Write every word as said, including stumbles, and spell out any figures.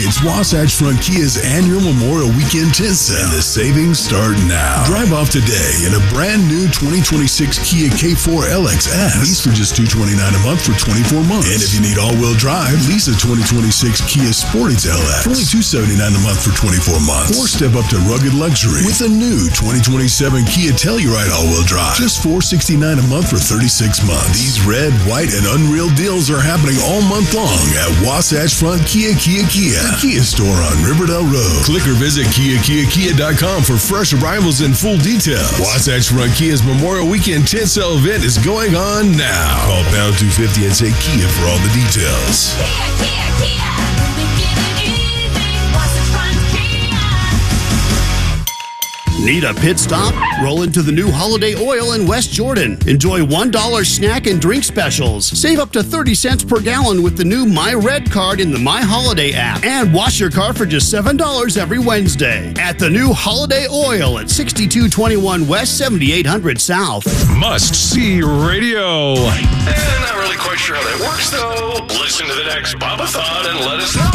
It's Wasatch Front Kia's annual Memorial Weekend tent sale, and the savings start now. Drive off today in a brand new twenty twenty-six Kia K four L X S. Lease for just two hundred twenty-nine dollars a month for twenty-four months. And if you need all-wheel drive, lease a twenty twenty-six Kia Sportage L X for only two hundred seventy-nine dollars a month for twenty-four months. Or step up to rugged luxury with a new twenty twenty-seven Kia Telluride all-wheel drive, just four hundred sixty-nine dollars a month for thirty-six months. These red, white, and unreal deals are happening all month long at Wasatch Front Kia Kia Kia, the Kia store on Riverdale Road. Click or visit Kia Kia Kia dot com for fresh arrivals and full details. Wasatch Front Kia's Memorial Weekend tent sale event is going on now. Call pound two fifty and say Kia for all the details. Kia, Kia, Kia. We give it easy. Wasatch Front Kia. Need a pit stop? Roll into the new Holiday Oil in West Jordan. Enjoy one dollar snack and drink specials. Save up to thirty cents per gallon with the new My Red card in the My Holiday app. And wash your car for just seven dollars every Wednesday at the new Holiday Oil at sixty-two twenty-one West, seventy-eight hundred South. Must-see radio. Eh, not really quite sure how that works, though. Listen to the next Bobathon and let us know.